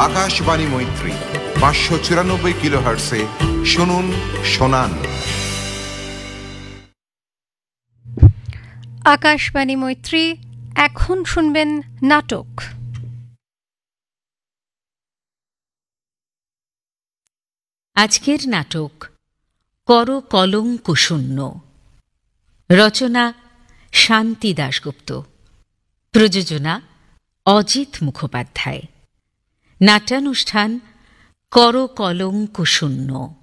আকাশবাণী মৈত্রী 594 কিলোহার্টসে শুনুন শোনান। আকাশবাণী মৈত্রী, এখন শুনবেন নাটক। আজকের নাটক কর কলঙ্ক শূন্য। রচনা শান্তি দাশগুপ্ত। প্রযোজনা অজিত মুখোপাধ্যায়। নাট্যানুষ্ঠান কর কলঙ্ক শূন্য।